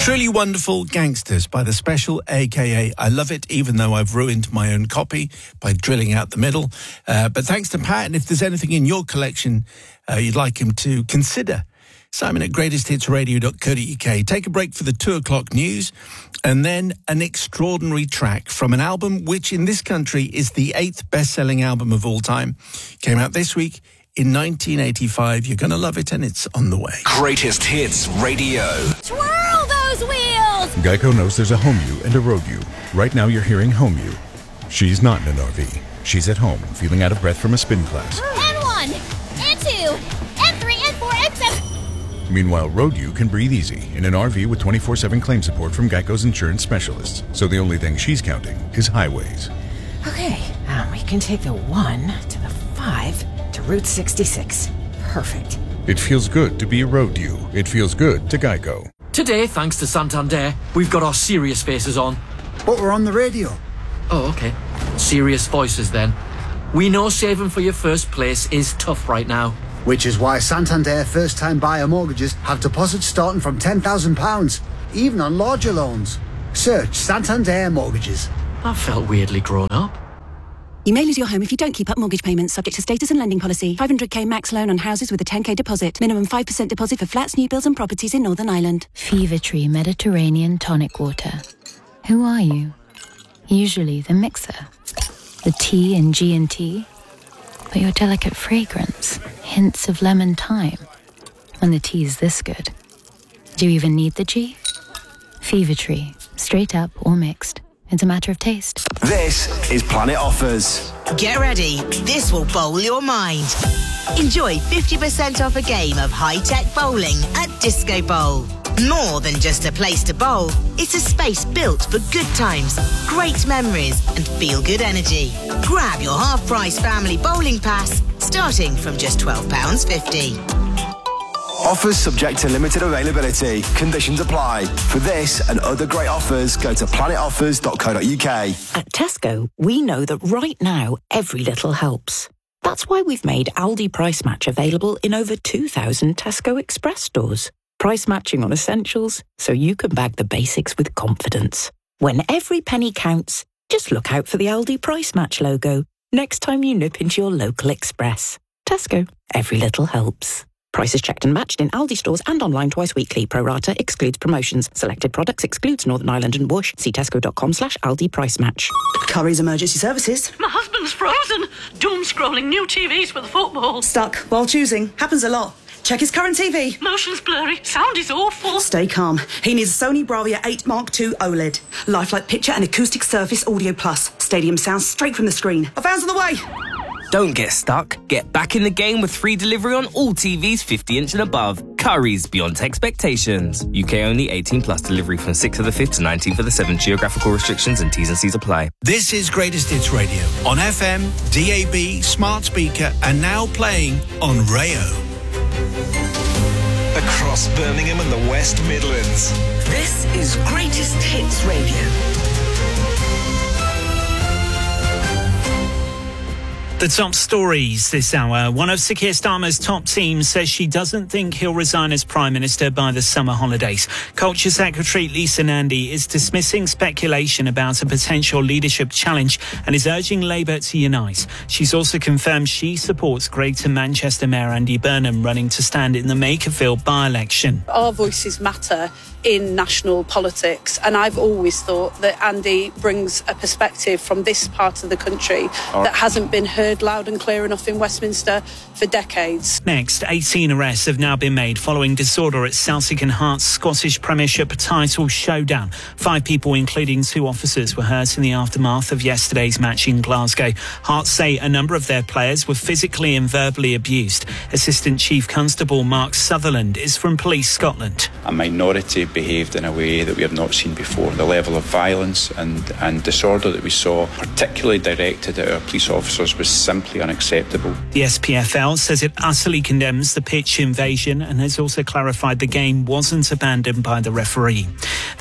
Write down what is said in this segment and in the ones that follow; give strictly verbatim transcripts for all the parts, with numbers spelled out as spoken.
Truly Wonderful Gangsters by The Special, a k a. I Love It, even though I've ruined my own copy by drilling out the middle. Uh, but thanks to Pat, and if there's anything in your collection uh, you'd like him to consider, Simon at greatest hits radio dot co dot uk. Take a break for the two o'clock news, and then an extraordinary track from an album which in this country is the eighth best-selling album of all time. Came out this week in nineteen eighty-five. You're going to love it, and it's on the way. Greatest Hits Radio. Twirl those wheels! Geico knows there's a home you and a road you. Right now you're hearing home you. She's not in an R V. She's at home, feeling out of breath from a spin class. And one, and two, and three, and four, and seven. Meanwhile, road you can breathe easy in an R V with twenty-four seven claim support from Geico's insurance specialists. So the only thing she's counting is highways. Okay, um, we can take the one to the five to Route sixty-six. Perfect. It feels good to be a road you. It feels good to Geico. Today, thanks to Santander, we've got our serious faces on. But we're on the radio. Oh, okay. Serious voices then. We know saving for your first place is tough right now. Which is why Santander first-time buyer mortgages have deposits starting from ten thousand pounds, even on larger loans. Search Santander Mortgages. That felt weirdly grown up. You may lose your home if you don't keep up mortgage payments, subject to status and lending policy. five hundred k max loan on houses with a ten k deposit. Minimum five percent deposit for flats, new builds and properties in Northern Ireland. Fever Tree Mediterranean Tonic Water. Who are you? Usually the mixer. The tea in G and T. But your delicate fragrance. Hints of lemon thyme. When the tea's this good. Do you even need the G? Fever Tree. Straight up or mixed. It's a matter of taste. This is Planet Offers. Get ready. This will bowl your mind. Enjoy fifty percent off a game of high-tech bowling at Disco Bowl. More than just a place to bowl, it's a space built for good times, great memories and feel-good energy. Grab your half-price family bowling pass starting from just twelve pounds fifty. Offers subject to limited availability. Conditions apply. For this and other great offers, go to planet offers dot co dot uk. At Tesco, we know that right now, every little helps. That's why we've made Aldi Price Match available in over two thousand Tesco Express stores. Price matching on essentials, so you can bag the basics with confidence. When every penny counts, just look out for the Aldi Price Match logo next time you nip into your local Express. Tesco, every little helps. Prices checked and matched in Aldi stores and online twice weekly. Pro rata excludes promotions. Selected products excludes Northern Ireland and Whoosh. See tesco.com slash Aldi Price Match. Curry's Emergency Services. My husband's frozen. Doom scrolling new T Vs for the football. Stuck while choosing. Happens a lot. Check his current T V. Motion's blurry. Sound is awful. Stay calm. He needs a Sony Bravia eight Mark two OLED. Lifelike picture and acoustic surface audio plus. Stadium sound straight from the screen. A van's on the way. Don't get stuck. Get back in the game with free delivery on all T Vs fifty inch and above. Curry's beyond expectations. U K only, eighteen plus. Delivery from sixth of the fifth to nineteenth of the seventh. Geographical restrictions and T's and C's apply. This is Greatest Hits Radio on F M, D A B, smart speaker, and now playing on Rayo. Across Birmingham and the West Midlands. This is Greatest Hits Radio. The top stories this hour. One of Sir Keir Starmer's top team says she doesn't think he'll resign as Prime Minister by the summer holidays. Culture Secretary Lisa Nandy is dismissing speculation about a potential leadership challenge and is urging Labour to unite. She's also confirmed she supports Greater Manchester Mayor Andy Burnham running to stand in the Makerfield by-election. Our voices matter in national politics, and I've always thought that Andy brings a perspective from this part of the country oh. that hasn't been heard loud and clear enough in Westminster for decades. Next, eighteen arrests have now been made following disorder at Celtic and Hearts' Scottish Premiership title showdown. Five people, including two officers, were hurt in the aftermath of yesterday's match in Glasgow. Hearts say a number of their players were physically and verbally abused. Assistant Chief Constable Mark Sutherland is from Police Scotland. A minority behaved in a way that we have not seen before. The level of violence and, and disorder that we saw, particularly directed at our police officers, was simply unacceptable. The S P F L says it utterly condemns the pitch invasion and has also clarified the game wasn't abandoned by the referee.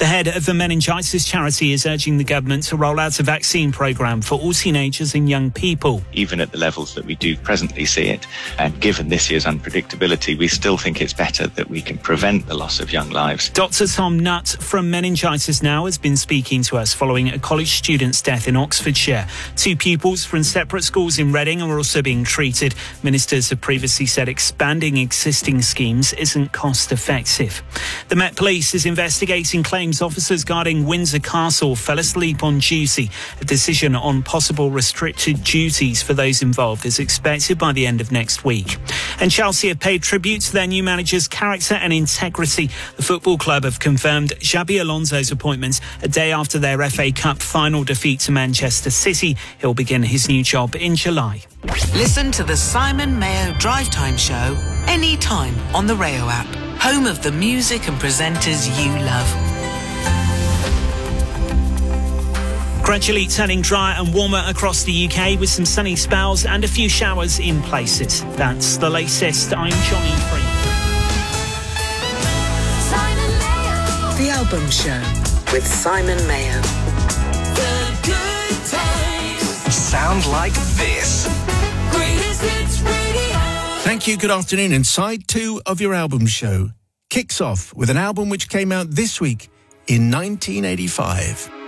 The head of the meningitis charity is urging the government to roll out a vaccine programme for all teenagers and young people. Even at the levels that we do presently see it, and given this year's unpredictability, we still think it's better that we can prevent the loss of young lives. Doctor Tom Nutt from Meningitis Now has been speaking to us following a college student's death in Oxfordshire. Two pupils from separate schools in Reading are also being treated. Ministers have previously said expanding existing schemes isn't cost effective. The Met Police is investigating claims officers guarding Windsor Castle fell asleep on duty. A decision on possible restricted duties for those involved is expected by the end of next week. And Chelsea have paid tribute to their new manager's character and integrity. The football club have confirmed Xabi Alonso's appointment a day after their F A Cup final defeat to Manchester City. He'll begin his new job in July. Listen to the Simon Mayo Drive Time Show anytime on the Rayo app, home of the music and presenters you love. Gradually turning drier and warmer across the U K with some sunny spells and a few showers in places. That's the latest. I'm Johnny Free. The Album Show with Simon Mayo. The good times sound like this. Greatest hits radio. Thank you. Good afternoon. And side two of your album show kicks off with an album which came out this week in nineteen eighty-five.